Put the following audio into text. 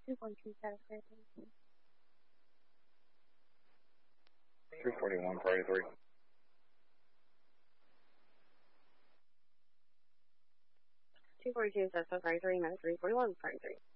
242 satisfied, thank you. 241, priority 3. 242 satisfied, priority 3, minus 341, priority 3.